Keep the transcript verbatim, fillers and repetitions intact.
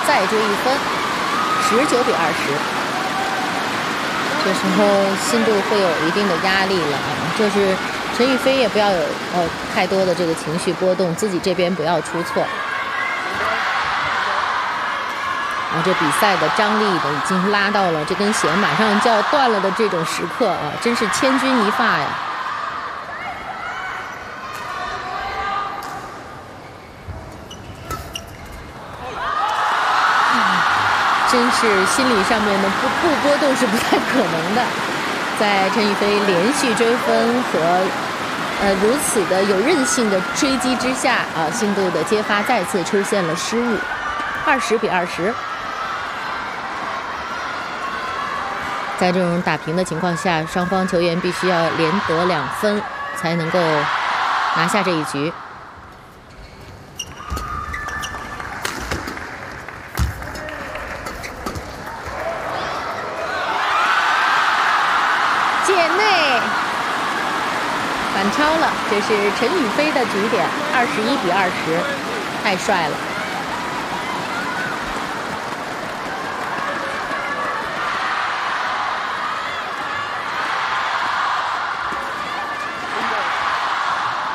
再追一分，十九比二十。这时候新度会有一定的压力了啊，就是陈雨菲也不要有呃太多的这个情绪波动，自己这边不要出错。啊，这比赛的张力呢已经拉到了这根弦马上就要断了的这种时刻啊，真是千钧一发呀！真是心理上面的不不波动是不太可能的。在陈雨菲连续追分和呃如此的有韧性的追击之下啊，新度的接发再次出现了失误，二十比二十。在这种打平的情况下，双方球员必须要连得两分才能够拿下这一局。界内反超了，这是陈雨菲的局点，二十一比二十，太帅了。